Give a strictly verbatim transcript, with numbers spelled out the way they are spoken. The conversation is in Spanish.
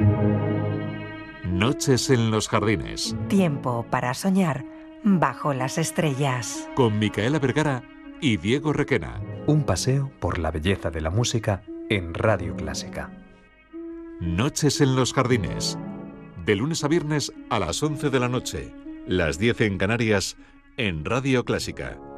Noches en los jardines. Tiempo para soñar bajo las estrellas. Con Micaela Vergara y Diego Requena. Un paseo por la belleza de la música en Radio Clásica. Noches en los jardines. De lunes a viernes a las once de la noche. Las diez en Canarias en Radio Clásica.